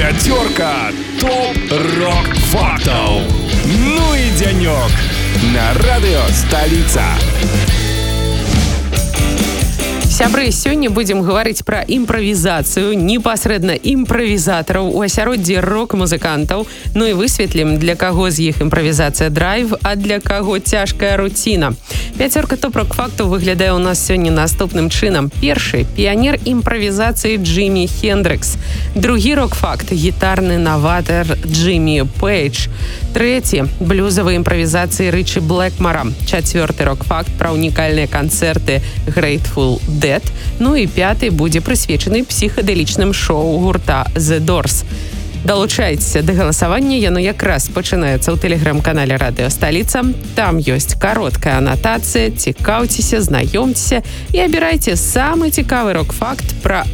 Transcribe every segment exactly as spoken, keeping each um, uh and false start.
Пятерка топ-рок-фактов. Ну и денек на радио «Столица». Сябры, сёння будзем гаварыць пра імправізацыю, непасрэдна імправізатараў у асяроддзі рок-музыкантаў. Ну і высветлім, для каго з іх імправізацыя драйв, а для каго цяжкая руціна. Пяцёрка топ-рок-фактаў выглядае ў нас сёння наступным чынам. Першы – піянер імправізацыі Джимі Хендрикс. Другі рок-факт – гітарны наватар Джиммі Пейдж. Трэці – блюзавыя імправізацыі Рычі Блэкмара. Чацвёрты рок-факт пра унікальныя канцэрты Grateful Dead. Ну і пяты будзе прысвечаны псіхадэлічным шоу гурта The Doors. Далучайцеся да галасавання, яно якраз пачынаецца ў тэлеграм-канале «Радыё Сталіца». Там ёсць кароткая анатацыя, цікаўцеся, знаёмцеся і абірайце самы цікавы рок-факт пра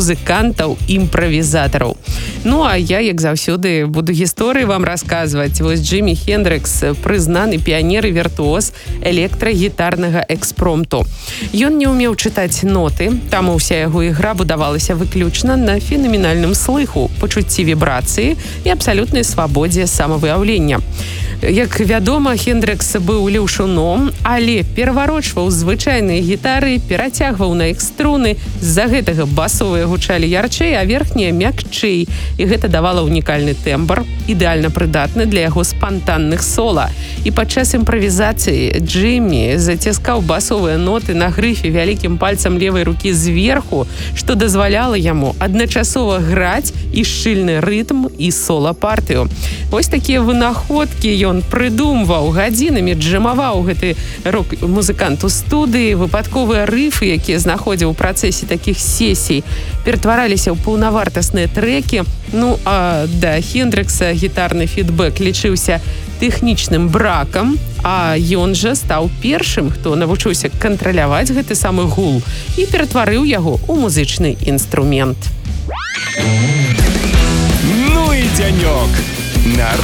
музыкантаў-імправізатараў. Ну, а я, як заўсёды, буду гісторыі вам расказваць. Вось Джимі Хендрикс – прызнаны піянер і віртуоз электрагітарнага экспромту. Ён не ўмеў чытаць ноты, таму ўся яго ігра будавалася выключна на фенаменальным слыху, пачуцці вібрацыі і абсалютнай свабодзе самавыяўлення. Як вядома, Хендрикс быў леўшуном, але пераварочваў звычайныя гітары, перацягваў на іх струны, з-за гэтага басовыя гучалі ярчэй, а верхнія мякчэй. І гэта давала унікальны тэмбр, ідэальна прыдатны для яго спантанных сола. І падчас імправізацыі Джиммі заціскаў басовыя ноты на грыфе вялікім пальцам левай рукі зверху, што дазваляла яму адначасова граць і шчыльны рытм, і сола-партыю. Вось такія вынаходкі ён прыдумваў, гадзінамі джэмаваў гэты рок-музыкант у студыі. Выпадковыя рыфы, якія знаходзіў у працэсе такіх сесій, ператвараліся ў паўнавартасныя трэкі. Ну, а да Хендрикса гітарны фідбэк лічыўся тэхнічным бракам, а ён жа стаў першым, хто навучыўся кантраляваць гэты самы гул і ператварыў яго ў музычны інструмент. Ну и денек на